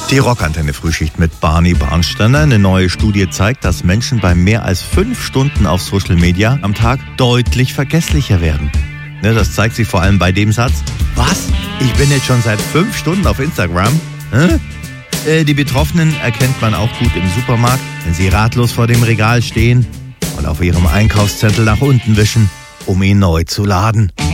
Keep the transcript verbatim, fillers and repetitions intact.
Die Rockantenne Frühschicht mit Barney Barnsteiner. Eine neue Studie zeigt, dass Menschen bei mehr als fünf Stunden auf Social Media am Tag deutlich vergesslicher werden. Ne, das zeigt sich vor allem bei dem Satz: Was? Ich bin jetzt schon seit fünf Stunden auf Instagram? Hä? Äh, die Betroffenen erkennt man auch gut im Supermarkt, wenn sie ratlos vor dem Regal stehen und auf ihrem Einkaufszettel nach unten wischen, um ihn neu zu laden.